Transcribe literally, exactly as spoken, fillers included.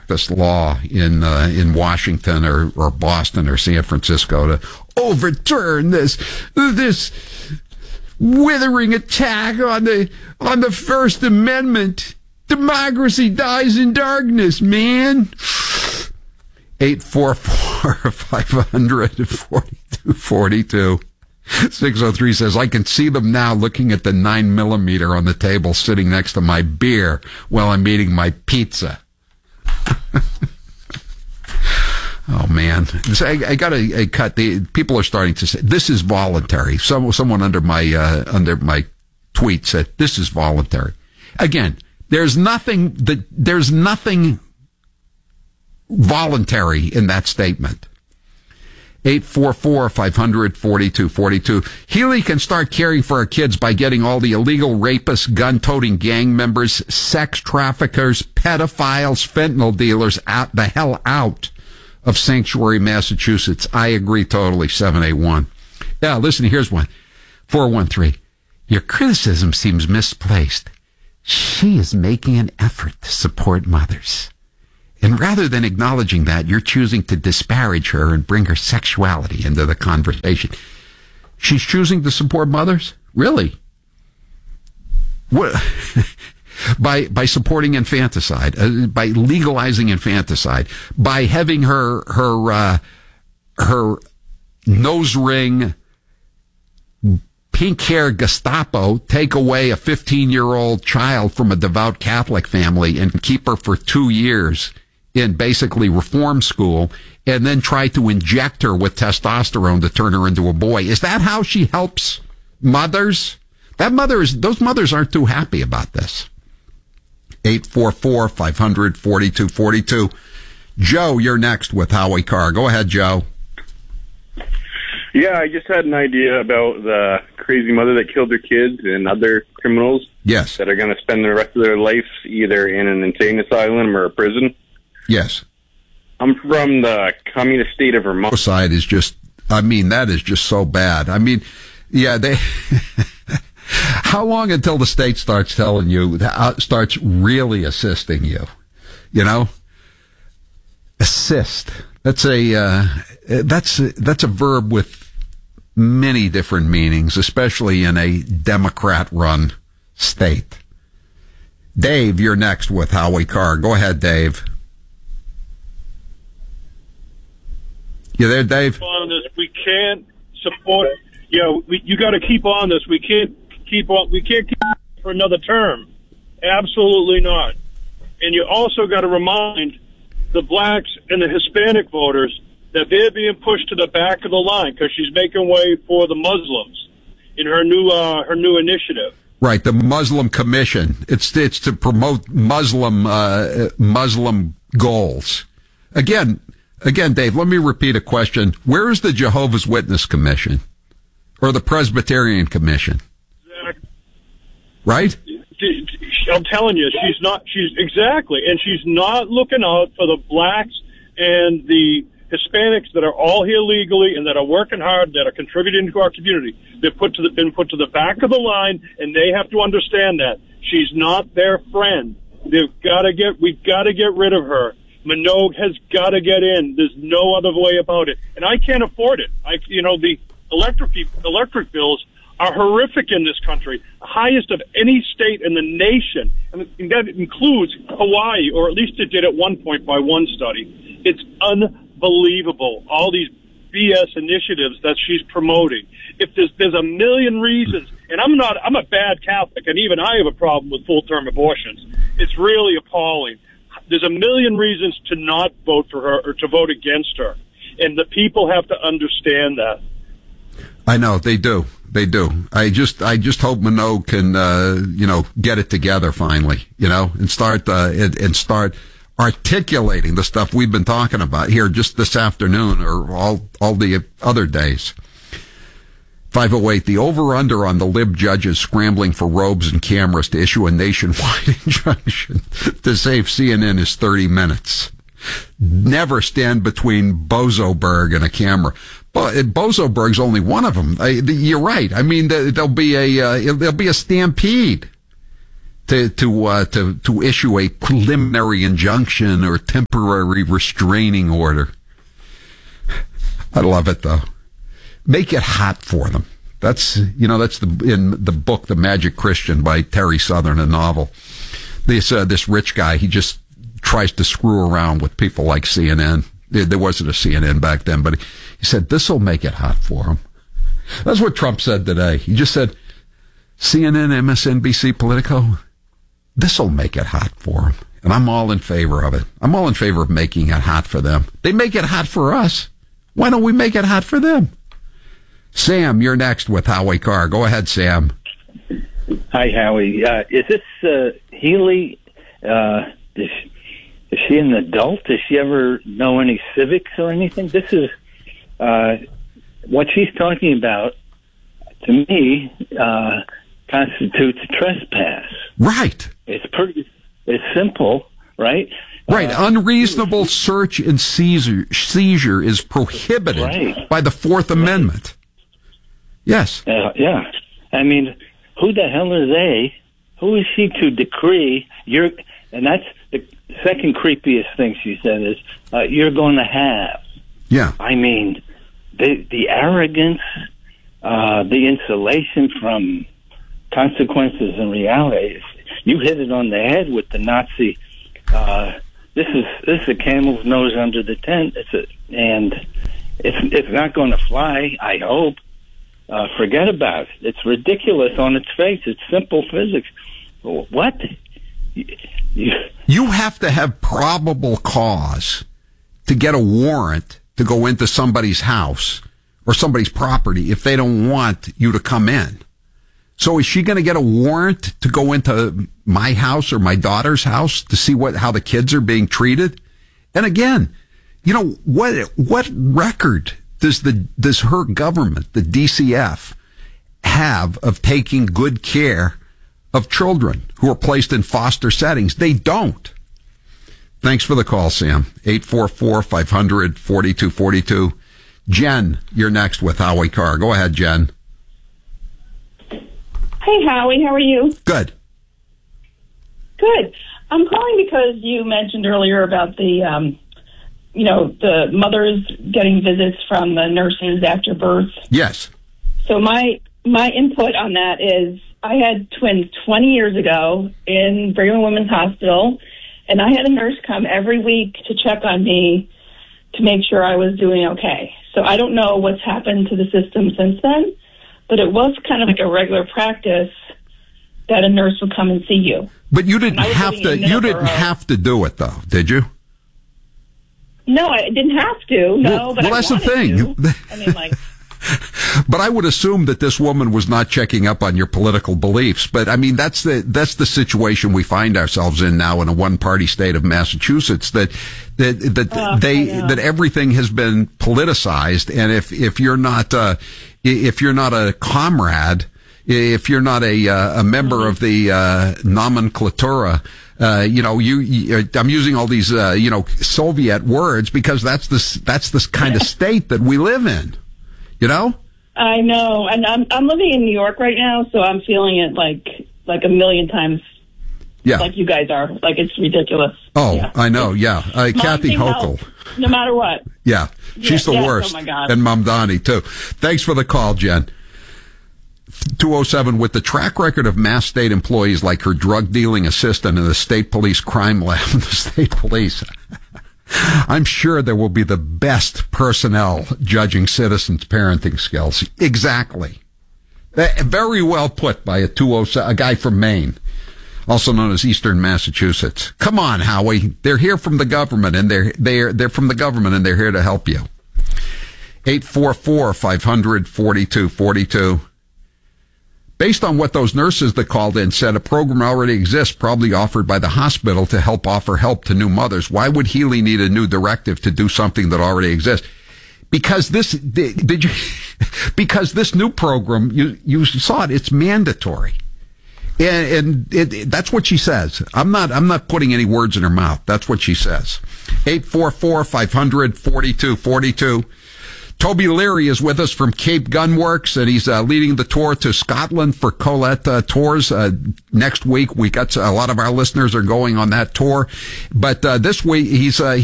practice law in uh, in Washington or, or Boston or San Francisco to overturn this this withering attack on the on the First Amendment. Democracy dies in darkness, man. eight four four, five hundred, forty-two forty-two. six oh three says, I can see them now looking at the nine millimeter on the table sitting next to my beer while I'm eating my pizza. Oh, man. So I, I got a, a cut. The people are starting to say, this is voluntary. Some, someone under my, uh, under my tweet said, this is voluntary. Again, there's nothing that, there's nothing voluntary in that statement. eight four four, five hundred, forty-two forty-two. Healy can start caring for our kids by getting all the illegal rapists, gun-toting gang members, sex traffickers, pedophiles, fentanyl dealers out the hell out of Sanctuary, Massachusetts. I agree totally, seven eight one. Yeah, listen, here's one. four one three. Your criticism seems misplaced. She is making an effort to support mothers. And rather than acknowledging that, you're choosing to disparage her and bring her sexuality into the conversation. She's choosing to support mothers? Really? What? by by supporting infanticide, uh, by legalizing infanticide, by having her her uh, her nose ring, pink hair Gestapo take away a fifteen-year-old child from a devout Catholic family and keep her for two years in basically reform school, and then try to inject her with testosterone to turn her into a boy. Is that how she helps mothers? That mother is, those mothers aren't too happy about this. eight four four, five hundred, forty-two forty-two. Joe, you're next with Howie Carr. Go ahead, Joe. Yeah, I just had an idea about the crazy mother that killed her kids and other criminals. Yes. That are going to spend the rest of their life either in an insane asylum or a prison. Yes. I'm from the communist state of Vermont. Side is just, I mean, that is just so bad. I mean, yeah, they, how long until the state starts telling you, starts really assisting you? You know? Assist. That's a, uh, that's, that's a verb with many different meanings, especially in a Democrat-run state. Dave, you're next with Howie Carr. Go ahead, Dave. You there, Dave? On this, we can't support. Yeah, we, you got to keep on this. We can't keep on. We can't keep on for another term. Absolutely not. And you also got to remind the blacks and the Hispanic voters that they're being pushed to the back of the line because she's making way for the Muslims in her new uh, her new initiative. Right, the Muslim Commission. It's it's to promote Muslim uh, Muslim goals. Again. Again, Dave, let me repeat a question. Where is the Jehovah's Witness Commission? Or the Presbyterian Commission? Exactly. Right? I'm telling you, she's not, she's, exactly, and she's not looking out for the blacks and the Hispanics that are all here legally and that are working hard, that are contributing to our community. They've put to the, been put to the back of the line, and they have to understand that. She's not their friend. They've got to get, we've got to get rid of her. Minogue has got to get in. There's no other way about it. And I can't afford it. I, you know, the electric electric bills are horrific in this country, the highest of any state in the nation. And that includes Hawaii, or at least it did at one point by one study. It's unbelievable, all these B S initiatives that she's promoting. If there's, there's a million reasons, and I'm not, I'm a bad Catholic, and even I have a problem with full-term abortions. It's really appalling. There's a million reasons to not vote for her or to vote against her. And the people have to understand that. I know, they do. They do. I just, I just hope Minogue can, uh, you know, get it together finally, you know, and start, uh, and, and start articulating the stuff we've been talking about here just this afternoon or all, all the other days. five oh eight, the over-under on the lib judges scrambling for robes and cameras to issue a nationwide injunction to save C N N is thirty minutes. Never stand between Bozoberg and a camera. But Bozoberg's only one of them. I, you're right. I mean, there'll be a uh, there'll be a stampede. to to uh, to to issue a preliminary injunction or temporary restraining order. I love it though. Make it hot for them. That's you know that's the in the book The Magic Christian by Terry Southern, a novel. This uh, this rich guy, he just tries to screw around with people like C N N. There wasn't a C N N back then, but he, he said this will make it hot for him. That's what Trump said today. He just said C N N, M S N B C, Politico. This will make it hot for them. And I'm all in favor of it. I'm all in favor of making it hot for them. They make it hot for us. Why don't we make it hot for them? Sam, you're next with Howie Carr. Go ahead, Sam. Hi, Howie. Uh, is this uh, Healy? Uh, is, is she an adult? Does she ever know any civics or anything? This is uh, what she's talking about, to me, uh, constitutes trespass. Right. It's pretty. It's simple, right? Right. Uh, Unreasonable search and seizure, seizure is prohibited right. by the Fourth right. Amendment. Yes. Uh, yeah. I mean, who the hell are they? Who is she to decree? You're, and that's the second creepiest thing she said is, uh, you're going to have. Yeah. I mean, the the arrogance, uh, the insulation from consequences and realities. You hit it on the head with the Nazi. Uh, this is this is a camel's nose under the tent. It's a, and it's it's not going to fly. I hope. Uh, forget about it. It's ridiculous on its face. It's simple physics. What? You, you, you have to have probable cause to get a warrant to go into somebody's house or somebody's property if they don't want you to come in. So is she going to get a warrant to go into my house or my daughter's house to see what how the kids are being treated? And again, you know, what what record does the does her government, the D C F, have of taking good care of children who are placed in foster settings? They don't. Thanks for the call, Sam. eight four four, five hundred, forty-two forty-two. Jen, you're next with Howie Carr. Go ahead, Jen. Hey, Howie. How are you? Good. Good. I'm calling because you mentioned earlier about the, um, you know, the mothers getting visits from the nurses after birth. Yes. So my my input on that is I had twins twenty years ago in Brigham and Women's Hospital, and I had a nurse come every week to check on me to make sure I was doing okay. So I don't know what's happened to the system since then, but it was kind of like a regular practice that a nurse would come and see you. But you didn't have to. You didn't have to do it, though, did you? No, I didn't have to. No, well, but well, I that's the thing. To. I mean, like. But I would assume that this woman was not checking up on your political beliefs. But I mean, that's the that's the situation we find ourselves in now in a one-party state of Massachusetts. That that that oh, they that everything has been politicized, and if if you're not uh, if you're not a comrade, if you're not a uh, a member mm-hmm. of the uh, nomenclatura. Uh, you know, you, you, I'm using all these, uh, you know, Soviet words because that's the, that's the kind of state that we live in, you know? I know. And I'm, I'm living in New York right now, so I'm feeling it like, like a million times. Yeah. Like you guys are. Like it's ridiculous. Oh, yeah. I know. Yeah. Uh, Kathy Hochul. No matter what. Yeah. She's yeah, the yes, worst. Oh my God. And Mamdani too. Thanks for the call, Jen. two oh seven, with the track record of Mass state employees like her drug dealing assistant in the state police crime lab in the state police, I'm sure there will be the best personnel judging citizens' parenting skills. Exactly. Very well put by a two oh seven, a guy from Maine, also known as Eastern Massachusetts. Come on, Howie. They're here from the government and they're, they're, they're from the government and they're here to help you. eight four four, five hundred, forty-two forty-two. Based on what those nurses that called in said, a program already exists, probably offered by the hospital to help offer help to new mothers. Why would Healy need a new directive to do something that already exists? Because this, did you, because this new program, you, you saw it, it's mandatory. And, and it, it, that's what she says. I'm not, I'm not putting any words in her mouth. That's what she says. eight four four, five hundred, forty-two forty-two. Toby Leary is with us from Cape Gunworks, and he's uh, leading the tour to Scotland for Colette uh, Tours uh, next week. We got a lot of our listeners are going on that tour, but uh, this week he's uh,